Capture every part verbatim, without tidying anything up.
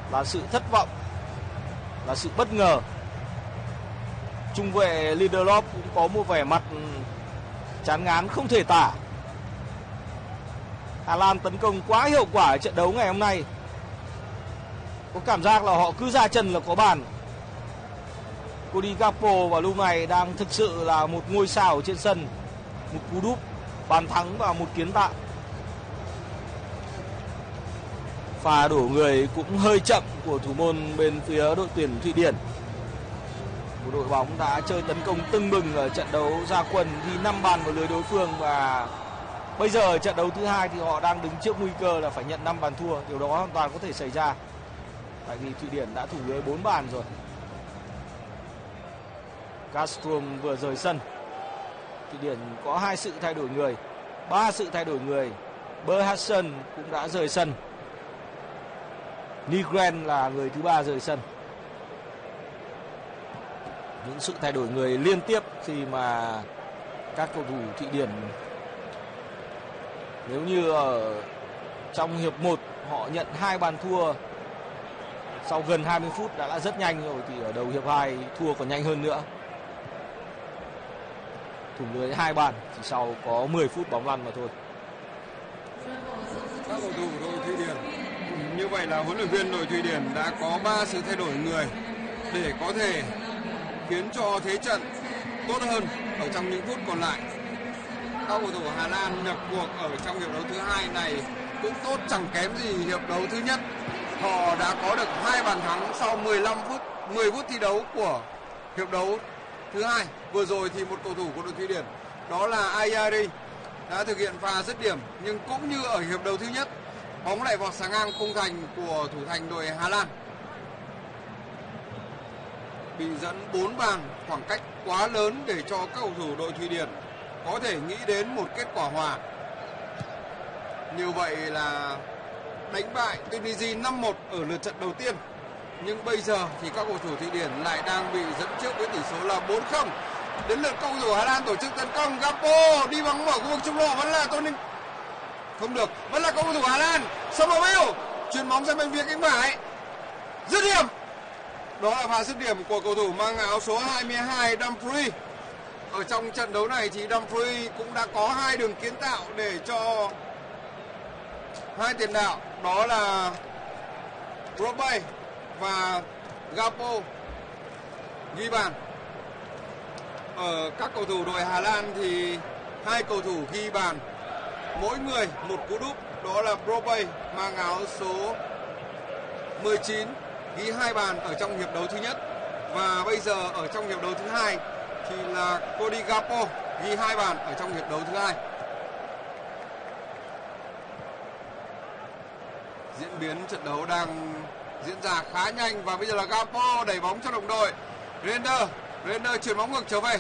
là sự thất vọng, là sự bất ngờ. Trung vệ Lindelof cũng có một vẻ mặt chán ngán không thể tả. Hà Lan tấn công quá hiệu quả ở trận đấu ngày hôm nay. Có cảm giác là họ cứ ra chân là có bàn. Cody Gakpo vào lúc này đang thực sự là một ngôi sao trên sân. Một cú đúp, bàn thắng và một kiến tạo. Pha đổ người cũng hơi chậm của thủ môn bên phía đội tuyển Thụy Điển. Một đội bóng đã chơi tấn công tưng bừng ở trận đấu ra quân, ghi năm bàn vào lưới đối phương, và bây giờ ở trận đấu thứ hai thì họ đang đứng trước nguy cơ là phải nhận năm bàn thua. Điều đó hoàn toàn có thể xảy ra, tại vì Thụy Điển đã thủ lưới bốn bàn rồi. Castrom vừa rời sân. Thụy Điển có hai sự thay đổi người, ba sự thay đổi người. Berhasen cũng đã rời sân. Nygren là người thứ ba rời sân. Những sự thay đổi người liên tiếp khi mà các cầu thủ Thụy Điển, nếu như ở trong hiệp một họ nhận hai bàn thua sau gần hai mươi phút đã là rất nhanh rồi, thì ở đầu hiệp hai thua còn nhanh hơn nữa. Thủ lưới hai bàn chỉ sau có mười phút bóng lăn mà thôi. Các cầu thủ đội Thụy Điển, như vậy là huấn luyện viên đội Thụy Điển đã có ba sự thay đổi người để có thể khiến cho thế trận tốt hơn ở trong những phút còn lại. Các cầu thủ Hà Lan nhập cuộc ở trong hiệp đấu thứ hai này cũng tốt chẳng kém gì hiệp đấu thứ nhất. Họ đã có được hai bàn thắng sau mười lăm phút, mười phút thi đấu của hiệp đấu thứ hai. Vừa rồi thì một cầu thủ của đội Thụy Điển, đó là Ayari, đã thực hiện pha dứt điểm, nhưng cũng như ở hiệp đấu thứ nhất, bóng lại vọt sang ngang khung thành của thủ thành đội Hà Lan. Bị dẫn bốn bàn, khoảng cách quá lớn để cho các cầu thủ đội Thụy Điển có thể nghĩ đến một kết quả hòa. Như vậy là đánh bại Tunisia năm một ở lượt trận đầu tiên. Nhưng bây giờ thì các cầu thủ Thụy Điển lại đang bị dẫn trước với tỷ số là bốn không. Đến lượt cầu thủ Hà Lan tổ chức tấn công. Gakpo đi bóng mở khu vực trung lộ, vẫn là Tony, không được, vẫn là cầu thủ Hà Lan. Somerville chuyền bóng sang bên phía cánh phải, dứt điểm. Đó là pha dứt điểm của cầu thủ mang áo số hai mươi hai Dumfries. Ở trong trận đấu này thì Dumfries cũng đã có hai đường kiến tạo để cho hai tiền đạo, đó là Robey và Gakpo ghi bàn. Ở các cầu thủ đội Hà Lan thì hai cầu thủ ghi bàn, mỗi người một cú đúp, đó là Robey mang áo số mười chín ghi hai bàn ở trong hiệp đấu thứ nhất, và bây giờ ở trong hiệp đấu thứ hai thì là Cody Gakpo ghi hai bàn ở trong hiệp đấu thứ hai. Diễn biến trận đấu đang diễn ra khá nhanh, và bây giờ là Gakpo đẩy bóng cho đồng đội. Render, Render chuyền bóng ngược trở về.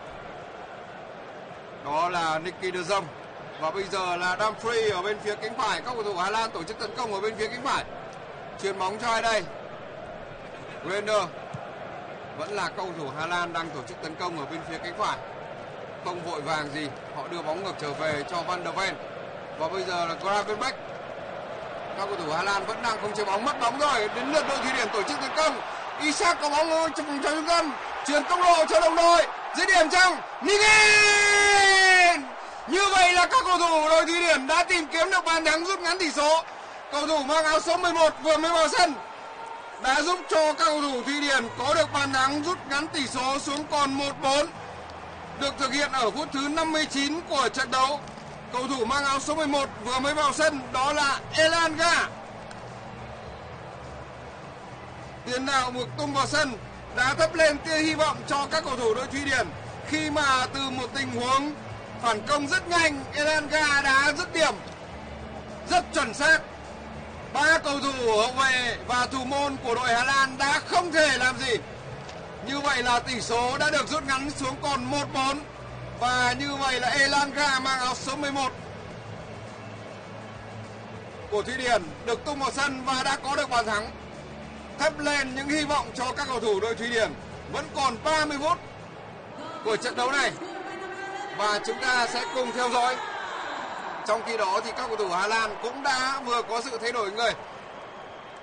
Đó là Nicky de Jong. Và bây giờ là Dumfries ở bên phía cánh phải. Các cầu thủ Hà Lan tổ chức tấn công ở bên phía cánh phải. Chuyền bóng cho ai đây? Render. Vẫn là cầu thủ Hà Lan đang tổ chức tấn công ở bên phía cánh phải. Không vội vàng gì, họ đưa bóng ngược trở về cho Van der Ven. Và bây giờ là Gravenberch. Các cầu thủ Hà Lan vẫn đang không chơi bóng, mất bóng rồi. Đến lượt đội Thụy Điển tổ chức tấn công. Isaac có bóng trong vòng trung tâm, chuyền tốc độ cho đồng đội, dứt điểm trong Nigel. Như vậy là các cầu thủ đội Thụy Điển đã tìm kiếm được bàn thắng rút ngắn tỷ số. Cầu thủ mang áo số mười một vừa mới vào sân đã giúp cho các cầu thủ Thụy Điển có được bàn thắng rút ngắn tỷ số xuống còn một bốn. Được thực hiện ở phút thứ năm mươi chín của trận đấu. Cầu thủ mang áo số mười một vừa mới vào sân, đó là Elanga. Tiền đạo buộc tung vào sân đã thắp lên tia hy vọng cho các cầu thủ đội Thụy Điển, khi mà từ một tình huống phản công rất nhanh, Elanga đã dứt điểm rất chuẩn xác. Ba cầu thủ hậu vệ và thủ môn của đội Hà Lan đã không thể làm gì. Như vậy là tỷ số đã được rút ngắn xuống còn một bốn. Và như vậy là Elanga mang áo số mười một của Thụy Điển được tung vào sân và đã có được bàn thắng, thắp lên những hy vọng cho các cầu thủ đội Thụy Điển. Vẫn còn ba mươi phút của trận đấu này và chúng ta sẽ cùng theo dõi. Trong khi đó thì các cầu thủ Hà Lan cũng đã vừa có sự thay đổi người.